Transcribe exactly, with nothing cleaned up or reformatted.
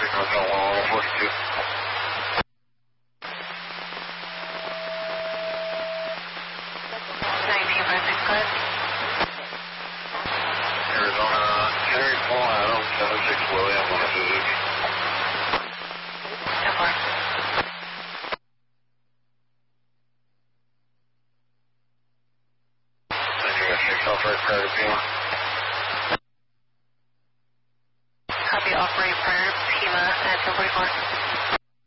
Hotel one forty-two. nineteen five six five. Arizona, Cherry Paul Adam, seven six William on a Suzuki. ten four. Nigeria six, off-right prior to Pima. Copy off-right prior Pima at ten forty-four.